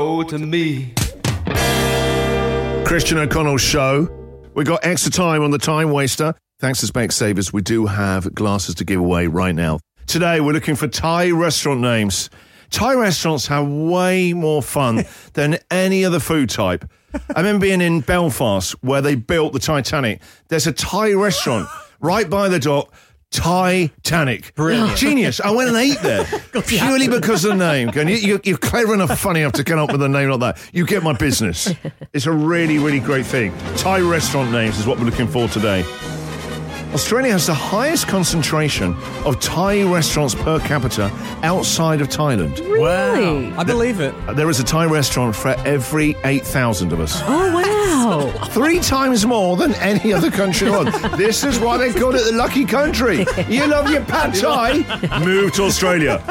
Oh, to me. Christian O'Connell's show. We got extra time on the Time Waster. Thanks to Specsavers, we do have glasses to give away right now. Today, we're looking for Thai restaurant names. Thai restaurants have way more fun than any other food type. I remember being in Belfast where they built the Titanic. There's a Thai restaurant right by the dock. Titanic. Brilliant. Genius. I went and ate there purely because of the name. You're clever enough, funny enough to come up with a name like that. You get my business. It's a really, really great thing. Thai restaurant names is what we're looking for today. Australia has the highest concentration of Thai restaurants per capita outside of Thailand. Really? Wow. I believe it. There is a Thai restaurant for every 8,000 of us. Oh, wow. 3 times more than any other country in the world. This is why they call it the lucky country. You love your pad Thai? Move to Australia.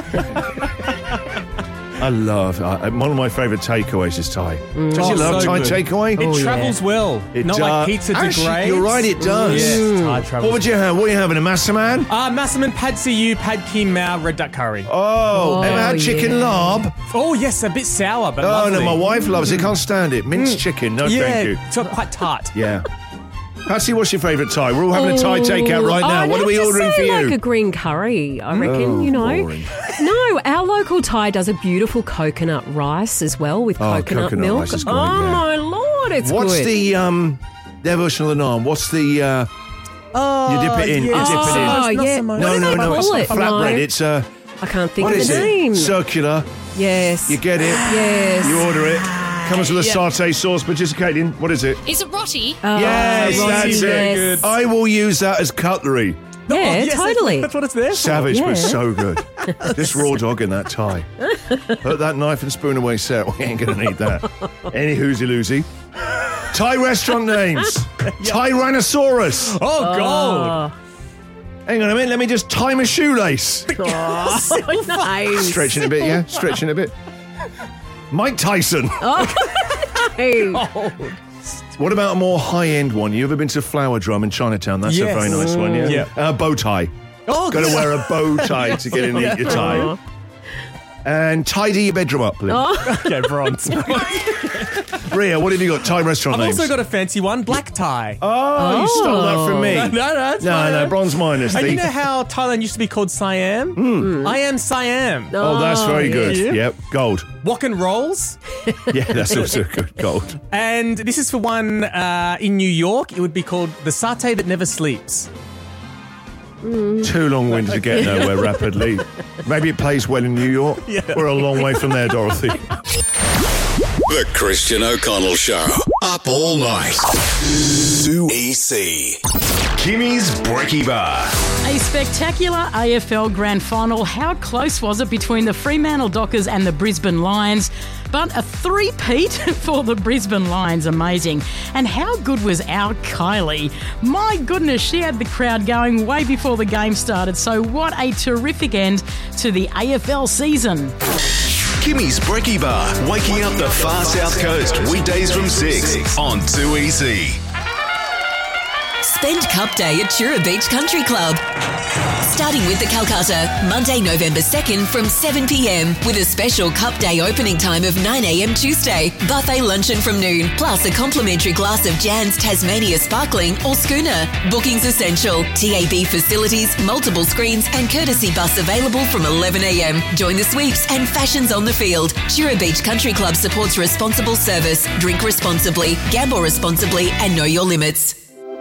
I love one of my favourite takeaways is Thai. Don't you love Thai good. takeaway? It travels well. It Not does. like pizza degrades. Actually, you're right, it does. Yes, Thai travels. What would you have? What are you having? A massaman? Massaman, pad see ew, pad kim mao, red duck curry. Oh, ever had chicken larb? Oh, yes, a bit sour, but Oh, lovely. no, my wife loves it. Can't stand it. Minced chicken. No, thank you. so quite tart. Yeah. Patsy, what's your favourite Thai? We're all having a Thai takeout right now. What are we ordering for you? Like a green curry, I reckon, you know. Boring. No, our local Thai does a beautiful coconut rice as well with coconut milk. rice is great, oh, yeah. my Lord, it's What's good. their version of the naan? What's the, you dip it in, yes. you dip it in. Oh, yeah. No, What do they it's call not it? flatbread. No. It's I can't think what of is the it? name. Circular. Yes. You get it. Yes. You order it. Comes with a satay sauce, participating. What is it? Is it roti? Yes, Roti, that's it. yes. I will use that as cutlery. Yeah, yes, totally. That's what it's there for. Savage, but Yeah. so good. This raw dog in that Thai. Put that knife and spoon away, Sarah. We ain't going to need that. Any hoozy-loozy. Thai restaurant names. Tyrannosaurus. Oh, God. Hang on a minute. Let me just tie my shoelace. Oh, nice. Stretching a bit, yeah? Stretching a bit. Mike Tyson. Hey. What about a more high-end one? You ever been to Flower Drum in Chinatown? That's Yes. a very nice one, yeah? Yeah. Bow tie. Oh, Got to wear a bow tie to get in and eat your tie. And tidy your bedroom up, Lynn. Okay, bronze. Ria, what have you got? Thai restaurant I've names. also got a fancy one, black tie. Oh, you stole that from me. No, it's fine. No, bronze minus. And you thief. know how Thailand used to be called Siam? I am Siam. Oh, that's very good. yeah. Yep, gold. Wok and rolls. Yeah, that's also good. Gold. And this is for one in New York. It would be called the satay that never sleeps. Too long-winded to get nowhere rapidly. Maybe it plays well in New York. Yeah. We're a long way from there, Dorothy. The Christian O'Connell Show. Up all night. 2EC. Kimmy's Brekkie Bar. A spectacular AFL Grand Final. How close was it between the Fremantle Dockers and the Brisbane Lions? But a three-peat for the Brisbane Lions. Amazing. And how good was our Kylie? My goodness, she had the crowd going way before the game started. So what a terrific end to the AFL season. Kimmy's Brekkie Bar. Waking up the far south coast. Weekdays from 6 on 2EC. Spend Cup Day at Chura Beach Country Club. Starting with the Calcutta, Monday, November 2nd from 7pm with a special Cup Day opening time of 9am Tuesday. Buffet luncheon from noon, plus a complimentary glass of Jan's Tasmania Sparkling or Schooner. Bookings essential. TAB facilities, multiple screens and courtesy bus available from 11am. Join the sweeps and fashions on the field. Chura Beach Country Club supports responsible service. Drink responsibly, gamble responsibly and know your limits.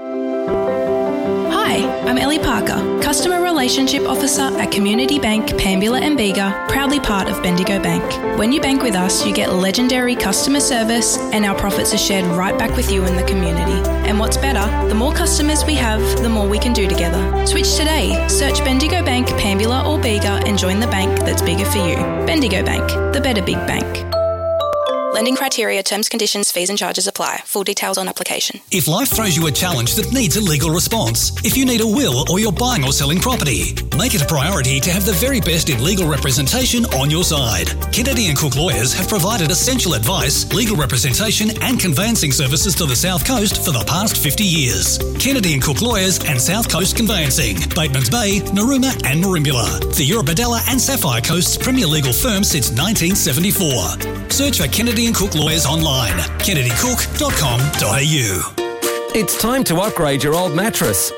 Hi, I'm Ellie Parker, Customer Relationship Officer at Community Bank, Pambula and Bega, proudly part of Bendigo Bank. When you bank with us, you get legendary customer service and our profits are shared right back with you in the community. And what's better, the more customers we have, the more we can do together. Switch today. Search Bendigo Bank, Pambula or Bega and join the bank that's bigger for you. Bendigo Bank, the better big bank. Lending criteria, terms, conditions, fees and charges apply. Full details on application. If life throws you a challenge that needs a legal response, if you need a will or you're buying or selling property, make it a priority to have the very best in legal representation on your side. Kennedy & Cook Lawyers have provided essential advice, legal representation and conveyancing services to the South Coast for the past 50 years. Kennedy & Cook Lawyers and South Coast Conveyancing, Bateman's Bay, Narooma and Merimbula. The Eurobodalla and Sapphire Coast's premier legal firm since 1974. Search for Kennedy & Cook Lawyers online, kennedycook.com.au. It's time to upgrade your old mattress.